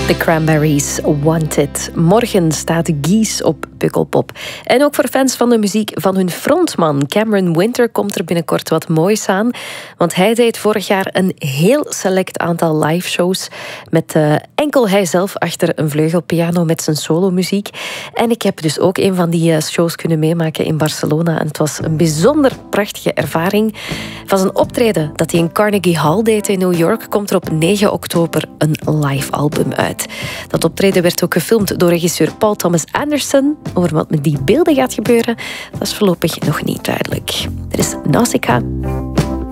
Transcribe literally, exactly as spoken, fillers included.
The Cranberries, Wanted. Morgen staat Geese op Pukkelpop. En ook voor fans van de muziek van hun frontman Cameron Winter komt er binnenkort wat moois aan. Want hij deed vorig jaar een heel select aantal live shows met uh, enkel hijzelf achter een vleugelpiano met zijn solomuziek. En ik heb dus ook een van die uh, shows kunnen meemaken in Barcelona. En het was een bijzonder prachtige ervaring. Van zijn optreden dat hij in Carnegie Hall deed in New York komt er op negen oktober een live album uit. Dat optreden werd ook gefilmd door regisseur Paul Thomas Anderson. Over wat met die beelden gaat gebeuren, dat is voorlopig nog niet duidelijk. Er is Nausicaa.